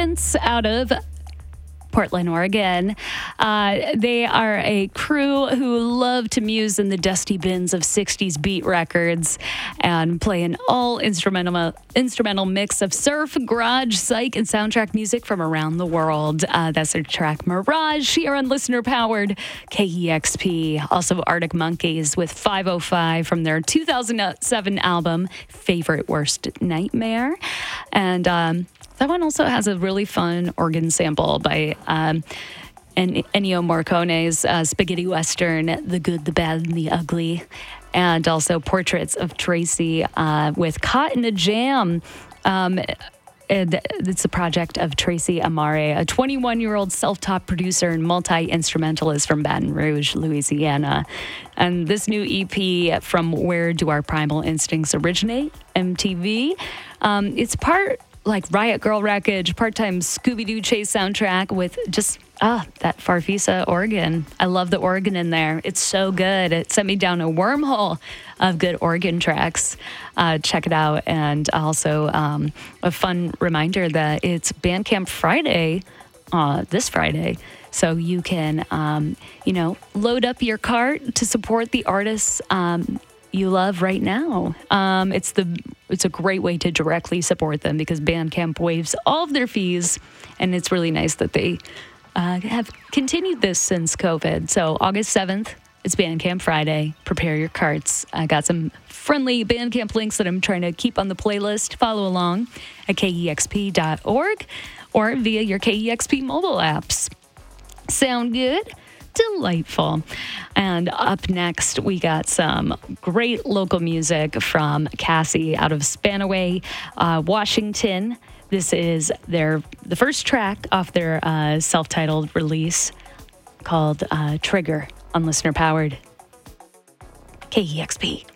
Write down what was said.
Prince out of Portland, Oregon. They are a crew who love to muse in the dusty bins of 60s beat records and play an all instrumental mix of surf, garage, psych, and soundtrack music from around the world. That's their track Mirage here on listener-powered KEXP. Also Arctic Monkeys with 505 from their 2007 album Favorite Worst Nightmare. And that one also has a really fun organ sample by Ennio Morricone's spaghetti western, The Good, the Bad, and the Ugly. And also Portraits of Tracy with Caught in a Jam. It's a project of Tracy Amare, a 21-year-old self-taught producer and multi-instrumentalist from Baton Rouge, Louisiana. And this new EP from Where Do Our Primal Instincts Originate, MTV, it's part like Riot Girl Wreckage, part-time Scooby-Doo chase soundtrack with just, that Farfisa organ. I love the organ in there. It's so good. It sent me down a wormhole of good organ tracks. Check it out. And also a fun reminder that it's Bandcamp Friday, this Friday. So you can, load up your cart to support the artists you love right now. It's a great way to directly support them because Bandcamp waives all of their fees, and it's really nice that they have continued this since COVID. So August 7th, it's Bandcamp Friday. Prepare your carts. I got some friendly Bandcamp links that I'm trying to keep on the playlist. Follow along at KEXP.org or via your KEXP mobile apps. Sound good? Delightful. And up next, we got some great local music from Cassie out of Spanaway, Washington. This is the first track off their self-titled release called Trigger on Listener Powered KEXP.